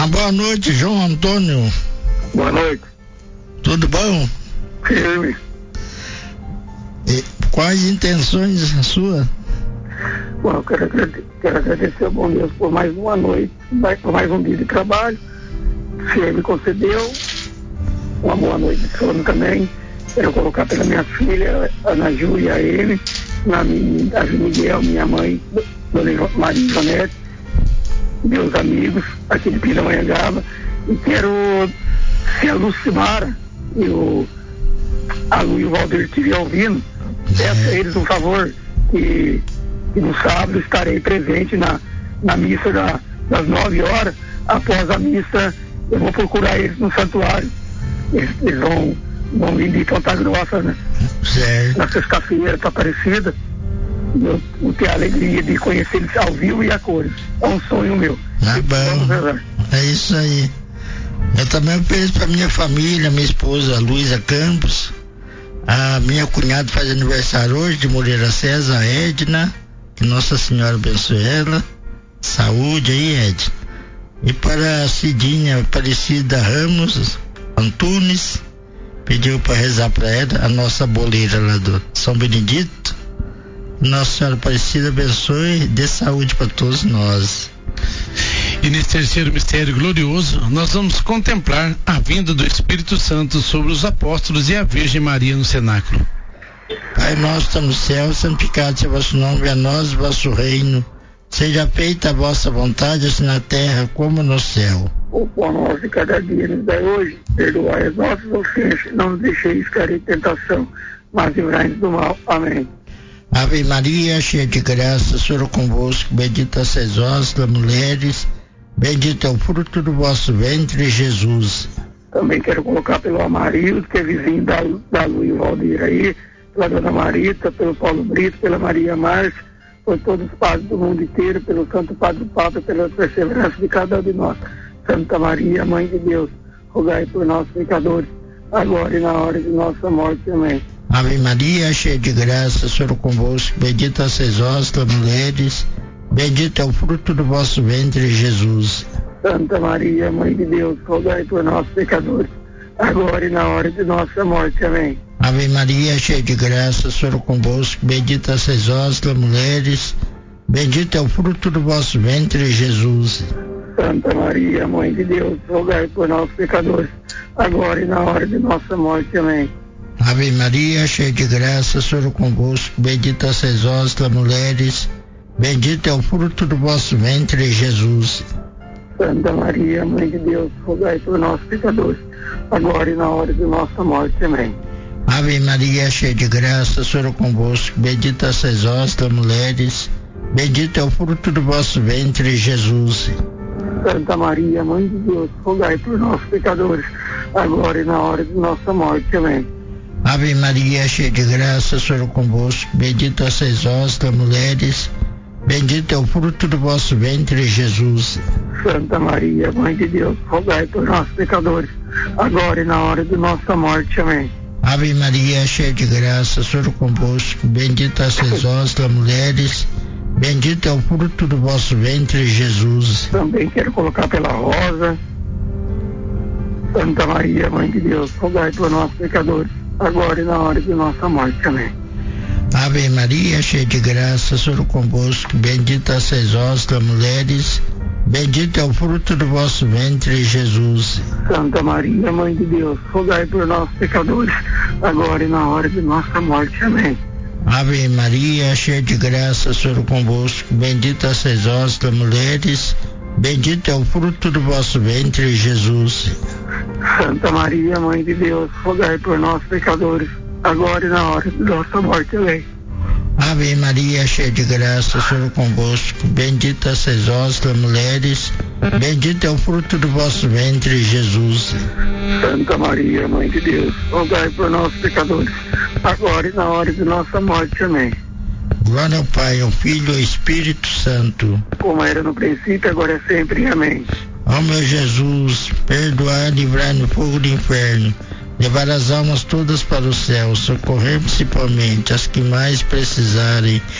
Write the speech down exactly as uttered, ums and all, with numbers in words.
boa noite, João Antônio. Boa noite. Tudo bom? Firme. E quais intenções sua? Bom, eu quero, agrade- quero agradecer ao bom Deus por mais uma noite, por mais um dia de trabalho. Se Ele me concedeu uma boa noite de sono também. Quero colocar pela minha filha, Ana Júlia, a ele, na minha, Davi Miguel, minha mãe, Dona Maria Janete, meus amigos aqui de Pindamonhangaba. E quero, se a Lucimara e o a Lu e o Valdir estiverem ouvindo, peço a eles um favor que, que no sábado estarei presente na, na missa da, das nove horas. Após a missa, eu vou procurar eles no santuário. Eles, eles vão, vão vir de Ponta Grossa, né? Na sexta-feira, para Aparecida. E eu vou ter a alegria de conhecer eles ao vivo e a cores. É um sonho meu. Ah, bom. É isso aí. Eu também penso para minha família, minha esposa Luísa Campos, a minha cunhada faz aniversário hoje, de Moreira César, a Edna, que Nossa Senhora abençoe ela, saúde aí, Edna. E para a Cidinha Aparecida Ramos Antunes, pediu para rezar para ela, a nossa boleira lá do São Benedito. Nossa Senhora Aparecida abençoe e dê saúde para todos nós. E nesse terceiro mistério glorioso, nós vamos contemplar a vinda do Espírito Santo sobre os apóstolos e a Virgem Maria no cenáculo. Pai nosso, está no céu, santificado seja o vosso nome, venha a nós o vosso reino. Seja feita a vossa vontade, assim na terra como no céu. O pão nosso de cada dia nos dai hoje, perdoai as nossas ofensas, não nos deixeis cair em tentação, mas livrai-nos do mal. Amém. Ave Maria, cheia de graça, o Senhor é convosco, bendita sois vós das mulheres, bendito é o fruto do vosso ventre, Jesus. Também quero colocar pelo Amarildo, que é vizinho da, da Lu e Valdir aí, pela Dona Marita, pelo Paulo Brito, pela Maria Márcia, por todos os padres do mundo inteiro, pelo Santo Padre Papa, pela perseverança de cada um de nós. Santa Maria, Mãe de Deus, rogai por nós pecadores, agora e na hora de nossa morte. Amém. Ave Maria, cheia de graça, o Senhor é convosco, bendita sois vós das mulheres, bendito é o fruto do vosso ventre, Jesus. Santa Maria, Mãe de Deus, rogai por nós pecadores, agora e na hora de nossa morte. Amém. Ave Maria, cheia de graça, o Senhor é convosco, bendita sois vós das mulheres, bendito é o fruto do vosso ventre, Jesus. Santa Maria, Mãe de Deus, rogai por nós pecadores, agora e na hora de nossa morte. Amém. Ave Maria, cheia de graça, o Senhor é convosco, bendita sois vós das mulheres, bendito é o fruto do vosso ventre, Jesus. Santa Maria, Mãe de Deus, rogai por nós pecadores, agora e na hora de nossa morte. Amém. Ave Maria, cheia de graça, o Senhor é convosco, bendita sois vós das mulheres, bendito é o fruto do vosso ventre, Jesus. Santa Maria, Mãe de Deus, rogai por nós pecadores, agora e na hora de nossa morte. Amém. Ave Maria, cheia de graça, o Senhor é convosco, bendita sois vós das mulheres, bendito é o fruto do vosso ventre, Jesus. Santa Maria, Mãe de Deus, rogai por nós pecadores, agora e na hora de nossa morte. Amém. Ave Maria, cheia de graça, o Senhor é convosco, bendita sois vós das mulheres, bendito é o fruto do vosso ventre, Jesus. Também quero colocar pela Rosa. Santa Maria, Mãe de Deus, rogai por nós pecadores, agora e na hora de nossa morte. Amém. Ave Maria, cheia de graça, o Senhor é convosco, bendita sois vós das mulheres, bendito é o fruto do vosso ventre, Jesus. Santa Maria, Mãe de Deus, rogai por nós pecadores, agora e na hora de nossa morte. Amém. Ave Maria, cheia de graça, o Senhor é convosco, bendita sois vós das mulheres, bendito é o fruto do vosso ventre, Jesus. Santa Maria, Mãe de Deus, rogai por nós pecadores, agora e na hora de nossa morte. Amém. Ave Maria, cheia de graça, o Senhor é convosco, bendita sois vós das mulheres, bendito é o fruto do vosso ventre, Jesus. Santa Maria, Mãe de Deus, rogai por nós pecadores, agora e na hora de nossa morte. Amém. Glória ao Pai, ao Filho e ao Espírito Santo. Como era no princípio, agora é sempre. Amém. Ó meu Jesus, perdoai, livrai no fogo do inferno, levar as almas todas para o céu, socorrer principalmente as que mais precisarem